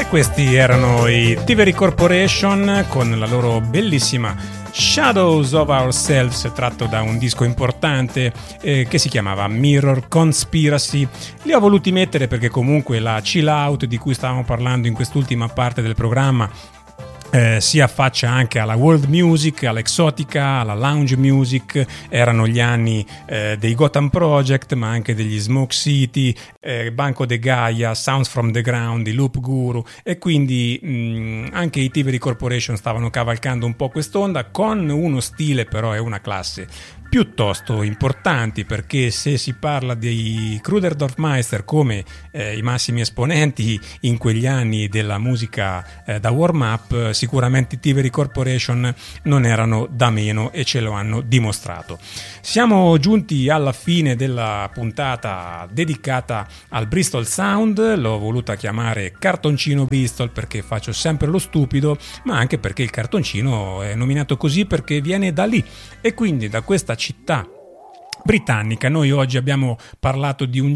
Questi erano i Thievery Corporation con la loro bellissima Shadows of Ourselves, tratto da un disco importante che si chiamava Mirror Conspiracy. Li ho voluti mettere perché comunque la chill out di cui stavamo parlando in quest'ultima parte del programma si affaccia anche alla world music, all'exotica, alla lounge music. Erano gli anni dei Gotham Project, ma anche degli Smoke City, Banco de Gaia, Sounds from the Ground, i Loop Guru, e quindi anche i Thievery Corporation stavano cavalcando un po' quest'onda, con uno stile però e una classe piuttosto importanti, perché se si parla dei Kruder Dorfmeister come i massimi esponenti in quegli anni della musica da warm-up, sicuramente i Thievery Corporation non erano da meno e ce lo hanno dimostrato. Siamo giunti alla fine della puntata dedicata al Bristol Sound. L'ho voluta chiamare Cartoncino Bristol perché faccio sempre lo stupido, ma anche perché il cartoncino è nominato così perché viene da lì, e quindi da questa città britannica. Noi oggi abbiamo parlato di un